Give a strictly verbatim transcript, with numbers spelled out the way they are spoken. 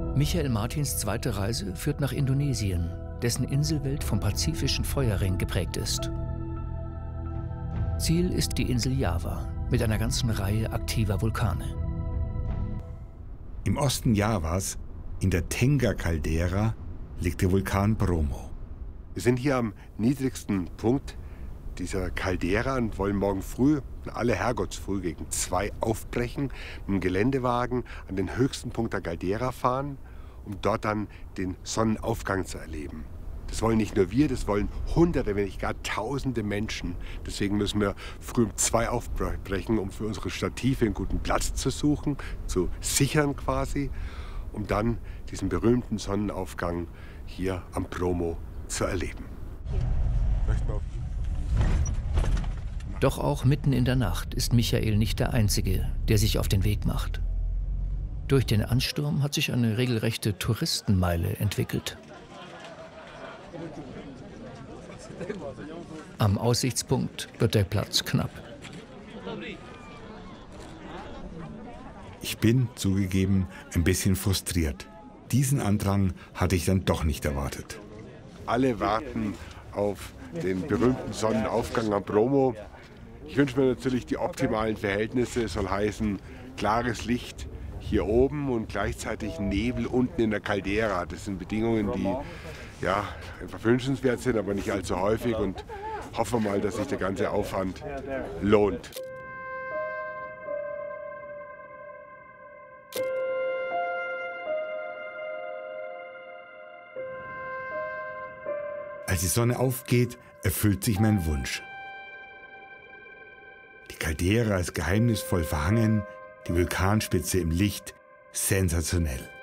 Michael Martins zweite Reise führt nach Indonesien, dessen Inselwelt vom pazifischen Feuerring geprägt ist. Ziel ist die Insel Java mit einer ganzen Reihe aktiver Vulkane. Im Osten Javas, in der Tengger-Caldera, liegt der Vulkan Bromo. Wir sind hier am niedrigsten Punkt dieser Caldera und wollen morgen früh, alle Herrgottsfrüh gegen zwei aufbrechen, mit dem Geländewagen an den höchsten Punkt der Caldera fahren, um dort dann den Sonnenaufgang zu erleben. Das wollen nicht nur wir, das wollen Hunderte, wenn nicht gar Tausende Menschen. Deswegen müssen wir früh um zwei aufbrechen, um für unsere Stative einen guten Platz zu suchen, zu sichern quasi, um dann diesen berühmten Sonnenaufgang hier am Bromo zu erleben. Doch auch mitten in der Nacht ist Michael nicht der Einzige, der sich auf den Weg macht. Durch den Ansturm hat sich eine regelrechte Touristenmeile entwickelt. Am Aussichtspunkt wird der Platz knapp. Ich bin, zugegeben, ein bisschen frustriert. Diesen Andrang hatte ich dann doch nicht erwartet. Alle warten auf den berühmten Sonnenaufgang am Bromo. Ich wünsche mir natürlich die optimalen Verhältnisse. Es soll heißen, klares Licht hier oben und gleichzeitig Nebel unten in der Caldera. Das sind Bedingungen, die ja, einfach wünschenswert sind, aber nicht allzu häufig. Und hoffen wir mal, dass sich der ganze Aufwand lohnt. Als die Sonne aufgeht, erfüllt sich mein Wunsch. Die Caldera ist geheimnisvoll verhangen, die Vulkanspitze im Licht, sensationell.